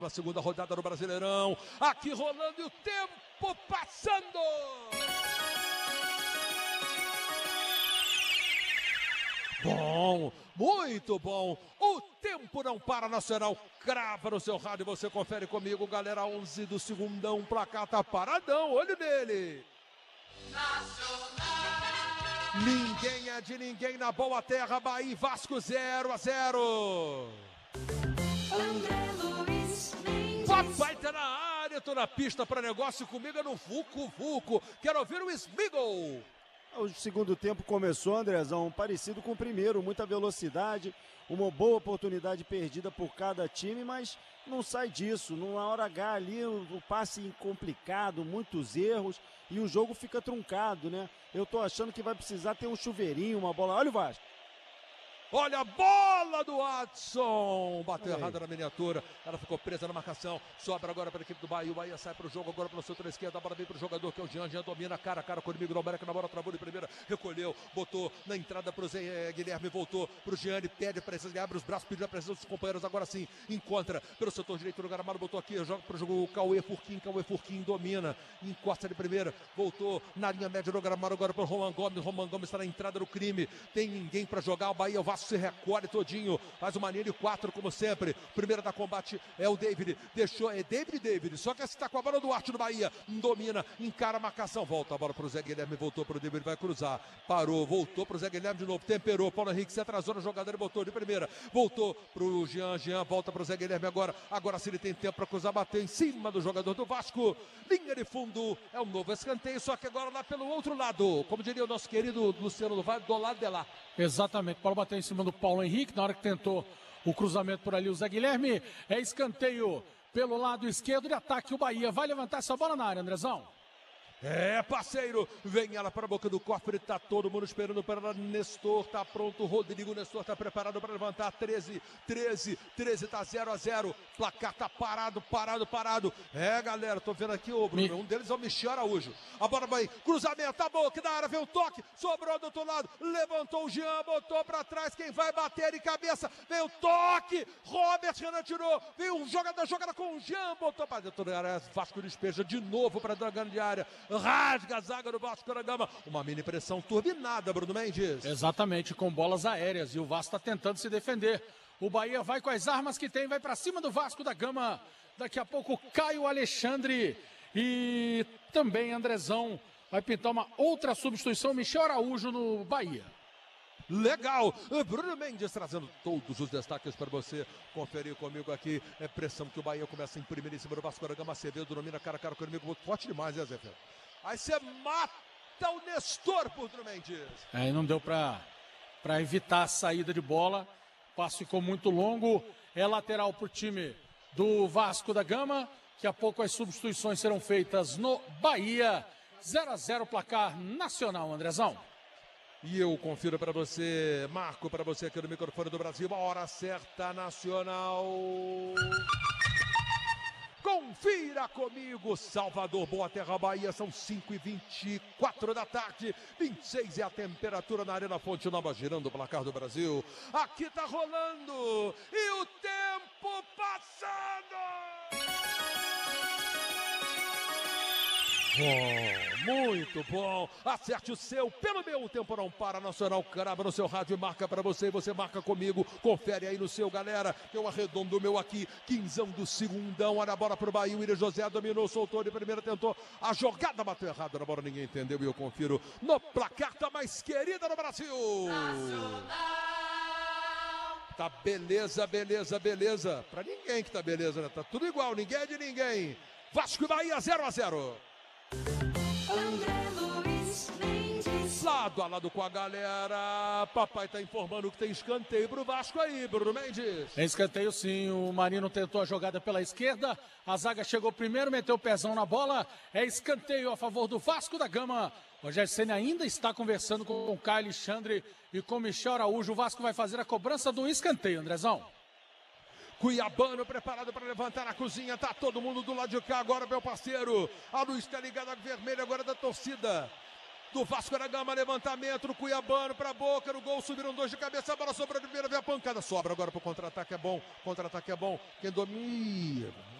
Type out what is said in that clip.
A segunda rodada do Brasileirão, aqui rolando e o tempo passando. Bom, muito bom. O tempo não para, Nacional crava no seu rádio. Você confere comigo, galera. 11 do segundão, placar tá paradão. Olho nele. Nacional. Ninguém é de ninguém na boa terra. Bahia e Vasco 0-0. Papai tá na área, tô na pista para negócio comigo, é no Vucu. Quero ouvir o Smigol. O segundo tempo começou, Andrezão, parecido com o primeiro, muita velocidade, uma boa oportunidade perdida por cada time, mas não sai disso. Na hora H ali, o passe complicado, muitos erros e o jogo fica truncado, né? Eu tô achando que vai precisar ter um chuveirinho, uma bola. Olha o Vasco. Olha a bola do Watson, bateu errado na miniatura, ela ficou presa na marcação, sobra agora para a equipe do Bahia, o Bahia sai para o jogo agora pelo setor esquerdo, a bola vem para o jogador que é o Jean domina cara a cara com o inimigo, Dalberec na bola, travou de primeira, recolheu, botou na entrada para o Zé Guilherme, voltou para o Jean, pede a presença, abre os braços, pediu a presença dos companheiros, agora sim, encontra pelo setor direito do Garamado, botou aqui, joga para o jogo, o Cauê Furquim domina, encosta de primeira, voltou na linha média do Garamado, agora para o Roman Gomes está na entrada do crime, tem ninguém para jogar, o Bahia, o Vasco se recolhe todinho, faz uma linha de 4 como sempre, primeiro da combate é o David, David, só que está com a bola do Arte do Bahia, domina, encara a marcação, volta a bola para o Zé Guilherme, voltou para o David, vai cruzar, parou, voltou para o Zé Guilherme de novo, temperou, Paulo Henrique se atrasou na jogada, ele botou de primeira, voltou para o Jean, volta para o Zé Guilherme agora se ele tem tempo para cruzar, bateu em cima do jogador do Vasco, linha de fundo, é um novo escanteio, só que agora lá pelo outro lado, como diria o nosso querido Luciano do Vale, do lado de lá. Exatamente, Paulo bateu em cima do Paulo Henrique, na hora que tentou o cruzamento por ali o Zé Guilherme, é escanteio pelo lado esquerdo de ataque, o Bahia vai levantar essa bola na área, Andrezão. É, parceiro, vem ela para a boca do cofre, tá todo mundo esperando para Nestor, tá pronto, Rodrigo Nestor tá preparado para levantar, 13, tá 0-0, placar tá parado, é galera, tô vendo aqui, um deles é o Michel Araújo, a bola vai, cruzamento, a boca da área, vem o toque, sobrou do outro lado, levantou o Jean, botou para trás, quem vai bater de cabeça, vem o toque, Robert Renan tirou, vem o jogada com o Jean, botou para dentro da área, Vasco despeja de novo para a grande área, rasga a zaga do Vasco da Gama, uma mini pressão turbinada, Bruno Mendes. Exatamente, com bolas aéreas, e o Vasco está tentando se defender. O Bahia vai com as armas que tem, vai para cima do Vasco da Gama. Daqui a pouco Caio Alexandre e também Andrezão vai pintar uma outra substituição, Michel Araújo no Bahia. Legal, Bruno Mendes trazendo todos os destaques para você conferir comigo aqui, é pressão que o Bahia começa a imprimir em cima do Vasco da Gama, Acevedo domina cara a cara com o inimigo, muito forte demais, né, Zé Fer? Aí você mata o Nestor, Bruno Mendes. Aí não deu para evitar a saída de bola, o passe ficou muito longo, é lateral para o time do Vasco da Gama, daqui a pouco as substituições serão feitas no Bahia, 0-0 placar nacional, Andrezão. E eu confiro para você, marco para você aqui no microfone do Brasil, a hora certa, Nacional. Confira comigo, Salvador, Boa Terra, Bahia, são 5h24 da tarde, 26 é a temperatura na Arena Fonte Nova, girando o placar do Brasil. Aqui tá rolando e o tempo passando! Bom, muito bom, acerte o seu, pelo meu, o tempo não para, Nacional crava no seu rádio e marca para você, e você marca comigo, confere aí no seu, galera, eu arredondo o meu aqui, quinzão do segundão, olha a bola pro Bahia, o Willian José dominou, soltou de primeira, tentou, a jogada bateu errado na bola, ninguém entendeu, e eu confiro no placar da mais querida no Brasil. Nacional. Tá beleza, pra ninguém que tá beleza, né, tá tudo igual, ninguém é de ninguém, Vasco e Bahia 0-0. Lado a lado com a galera, papai tá informando que tem escanteio pro Vasco aí, Bruno Mendes. É escanteio sim, o Marino tentou a jogada pela esquerda, a zaga chegou primeiro, meteu o pezão na bola, é escanteio a favor do Vasco da Gama. O Rogério Ceni ainda está conversando com o Caio Alexandre e com o Michel Araújo, o Vasco vai fazer a cobrança do escanteio, Andrezão. Cuiabano preparado para levantar a cozinha, tá todo mundo do lado de cá agora, meu parceiro. A luz está ligada vermelha agora da torcida. do Vasco da Gama, levantamento do Cuiabano para Boca, no gol, subiram 2 de cabeça, a bola sobrou de primeira, vem a pancada, sobra agora pro contra-ataque, é bom, quem domina.